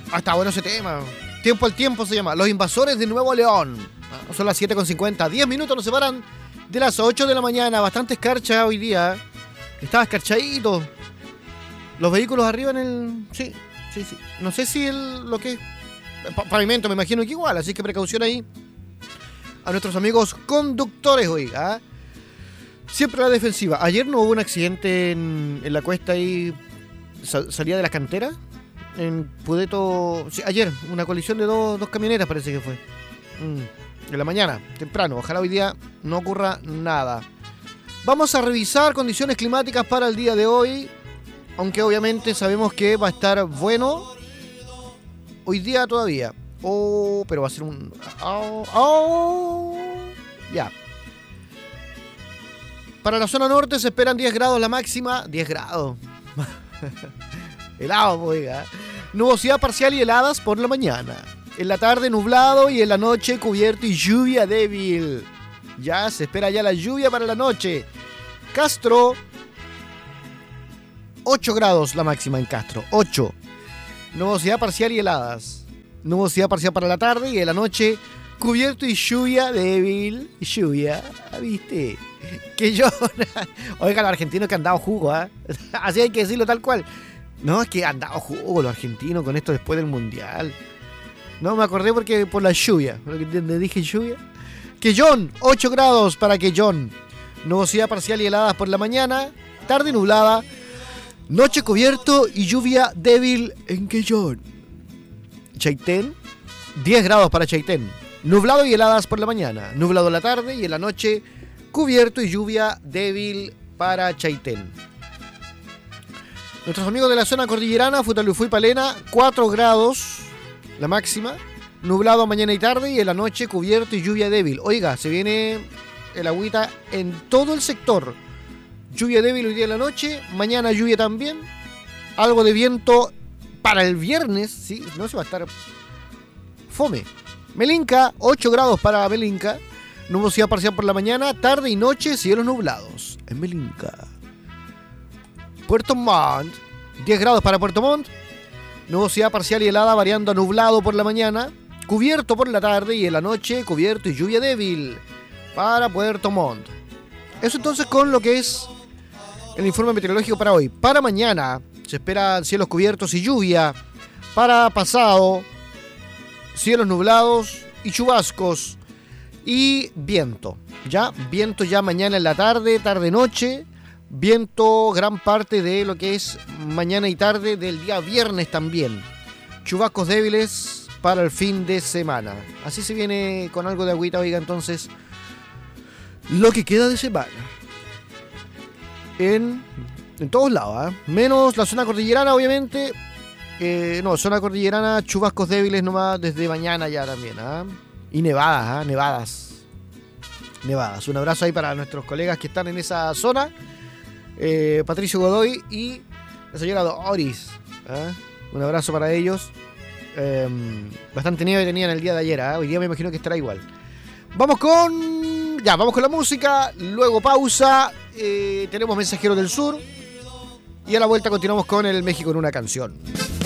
Está bueno ese tema. Tiempo al tiempo se llama. Los invasores de Nuevo León. Son las 7:50. 10 minutos nos separan de las 8 de la mañana. Bastante escarcha hoy día. Estaba escarchadito. Los vehículos arriba en el... Sí. No sé si lo que es... Pavimento me imagino que igual. Así que precaución ahí. A nuestros amigos conductores hoy. Siempre a la defensiva. Ayer no hubo un accidente en la cuesta ahí. Salía de las canteras. En Pudeto... Sí, ayer, una colisión de dos camionetas parece que fue. En la mañana, temprano. Ojalá hoy día no ocurra nada. Vamos a revisar condiciones climáticas para el día de hoy. Aunque obviamente sabemos que va a estar bueno. Hoy día todavía. Pero va a ser un... Ya. Para la zona norte se esperan 10 grados la máxima. 10 grados. Helado, oiga. Nubosidad parcial y heladas por la mañana. En la tarde nublado y en la noche cubierto y lluvia débil. Ya se espera ya la lluvia para la noche. Castro, 8 grados la máxima en Castro. 8. Nubosidad parcial y heladas. Nubosidad parcial para la tarde y en la noche cubierto y lluvia débil. Lluvia, ¿viste? Que yo... Oiga, los argentinos que han dado jugo, Así hay que decirlo tal cual. No, es que han dado jugo los argentinos con esto después del Mundial. No, me acordé porque por la lluvia. ¿Le dije lluvia? Quellón, 8 grados para Quellón. Nubosidad parcial y heladas por la mañana. Tarde nublada. Noche cubierto y lluvia débil en Quellón. Chaitén, 10 grados para Chaitén. Nublado y heladas por la mañana. Nublado en la tarde y en la noche cubierto y lluvia débil para Chaitén. Nuestros amigos de la zona cordillerana, Futalufú y Palena, 4 grados la máxima. Nublado mañana y tarde y en la noche cubierto y lluvia débil. Oiga, se viene el agüita en todo el sector. Lluvia débil hoy día en la noche, mañana lluvia también. Algo de viento para el viernes, sí, no se va a estar fome. Melinca, 8 grados para Melinca. Nubosidad parcial por la mañana, tarde y noche, cielos nublados. En Melinca. Puerto Montt, 10 grados para Puerto Montt. Nubosidad parcial y helada variando a nublado por la mañana. Cubierto por la tarde y en la noche cubierto y lluvia débil para Puerto Montt. Eso entonces con lo que es el informe meteorológico para hoy. Para mañana se esperan cielos cubiertos y lluvia. Para pasado, cielos nublados y chubascos y viento. Viento ya mañana en la tarde, tarde-noche. Viento gran parte de lo que es mañana y tarde del día viernes también. Chubascos débiles para el fin de semana. Así se viene con algo de agüita, oiga, entonces lo que queda de semana. En todos lados, menos la zona cordillerana, obviamente. Zona cordillerana, chubascos débiles nomás desde mañana ya también. Y nevadas, nevadas. Un abrazo ahí para nuestros colegas que están en esa zona. Patricio Godoy y la señora Doris. Un abrazo para ellos. Bastante nieve tenían el día de ayer. Hoy día me imagino que estará igual. Vamos con la música. Luego pausa. Tenemos Mensajeros del Sur. Y a la vuelta continuamos con el México en una canción.